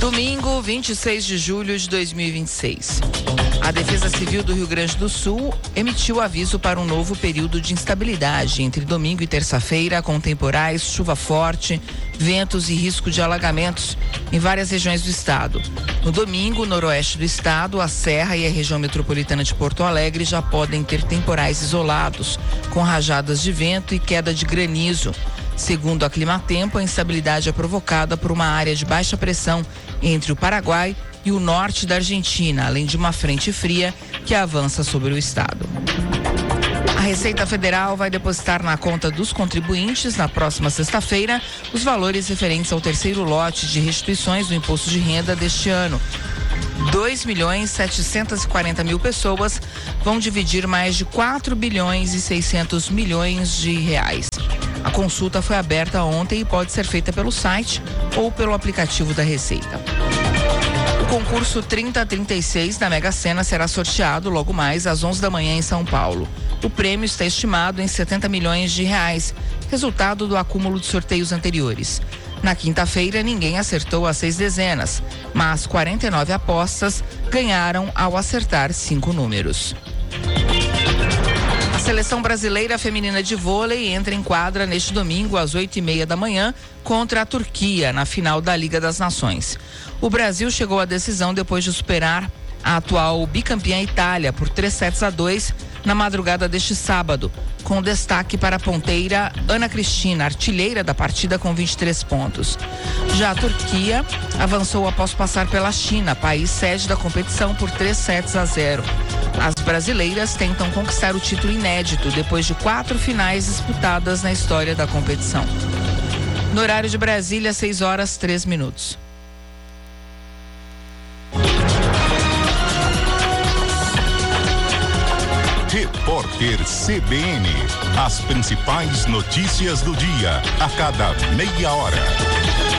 Domingo, 26 de julho de 2026. A Defesa Civil do Rio Grande do Sul emitiu aviso para um novo período de instabilidade entre domingo e terça-feira, com temporais, chuva forte, ventos e risco de alagamentos em várias regiões do estado. No domingo, o noroeste do estado, a Serra e a região metropolitana de Porto Alegre já podem ter temporais isolados, com rajadas de vento e queda de granizo. Segundo a Climatempo, a instabilidade é provocada por uma área de baixa pressão entre o Paraguai e o norte da Argentina, além de uma frente fria que avança sobre o estado. A Receita Federal vai depositar na conta dos contribuintes, na próxima sexta-feira, os valores referentes ao terceiro lote de restituições do imposto de renda deste ano. 2.740.000 pessoas vão dividir mais de 4.600 bilhões de reais. A consulta foi aberta ontem e pode ser feita pelo site ou pelo aplicativo da Receita. O concurso 3036 da Mega Sena será sorteado logo mais às 11 da manhã em São Paulo. O prêmio está estimado em 70 milhões de reais, resultado do acúmulo de sorteios anteriores. Na quinta-feira, ninguém acertou as 6 dezenas, mas 49 apostas ganharam ao acertar 5 números. A seleção brasileira feminina de vôlei entra em quadra neste domingo às 8h30 da manhã contra a Turquia, na final da Liga das Nações. O Brasil chegou à decisão depois de superar a atual bicampeã Itália por 3-2 na madrugada deste sábado, com destaque para a ponteira Ana Cristina, artilheira da partida com 23 pontos. Já a Turquia avançou após passar pela China, país sede da competição, por 3-0. As brasileiras tentam conquistar o título inédito depois de 4 finais disputadas na história da competição. No horário de Brasília, 6h03. Repórter CBN. As principais notícias do dia, a cada meia hora.